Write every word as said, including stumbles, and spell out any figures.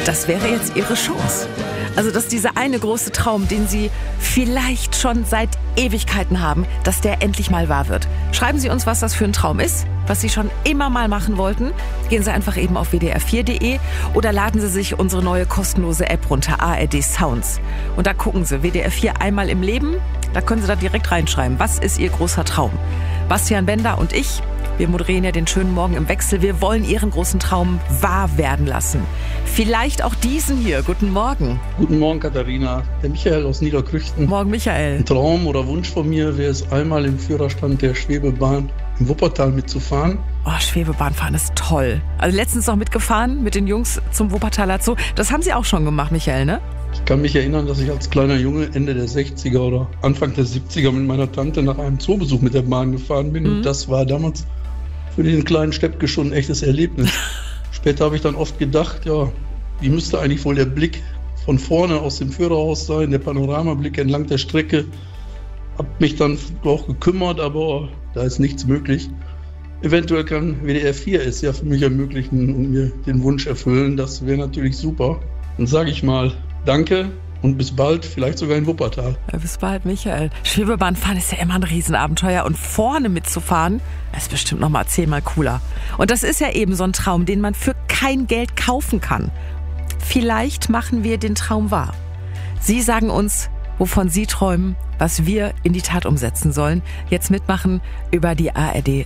das wäre jetzt Ihre Chance. Also, dass dieser eine große Traum, den Sie vielleicht schon seit Ewigkeiten haben, dass der endlich mal wahr wird. Schreiben Sie uns, was das für ein Traum ist, was Sie schon immer mal machen wollten. Gehen Sie einfach eben auf w d r vier punkt d e oder laden Sie sich unsere neue kostenlose App runter, A R D Sounds. Und da gucken Sie, W D R vier einmal im Leben, da können Sie da direkt reinschreiben, was ist Ihr großer Traum? Bastian Bender und ich, wir moderieren ja den schönen Morgen im Wechsel. Wir wollen Ihren großen Traum wahr werden lassen. Vielleicht auch diesen hier. Guten Morgen. Guten Morgen, Katharina. Der Michael aus Niederkrüchten. Morgen, Michael. Ein Traum oder Wunsch von mir wäre es, einmal im Führerstand der Schwebebahn im Wuppertal mitzufahren. Oh, Schwebebahnfahren ist toll. Also letztens noch mitgefahren mit den Jungs zum Wuppertaler Zoo. Das haben Sie auch schon gemacht, Michael, ne? Ich kann mich erinnern, dass ich als kleiner Junge Ende der sechziger oder Anfang der siebziger mit meiner Tante nach einem Zoobesuch mit der Bahn gefahren bin. Mhm. Und das war damals für den kleinen Steppke schon ein echtes Erlebnis. Später habe ich dann oft gedacht, ja, wie müsste eigentlich wohl der Blick von vorne aus dem Führerhaus sein, der Panoramablick entlang der Strecke. Hab mich dann auch gekümmert, aber da ist nichts möglich. Eventuell kann W D R vier es ja für mich ermöglichen und mir den Wunsch erfüllen. Das wäre natürlich super. Dann sage ich mal danke und bis bald, vielleicht sogar in Wuppertal. Ja, bis bald, Michael. Schwebebahnfahren ist ja immer ein Riesenabenteuer und vorne mitzufahren, ist bestimmt noch mal zehnmal cooler. Und das ist ja eben so ein Traum, den man für kein Geld kaufen kann. Vielleicht machen wir den Traum wahr. Sie sagen uns, wovon Sie träumen, was wir in die Tat umsetzen sollen. Jetzt mitmachen über die A R D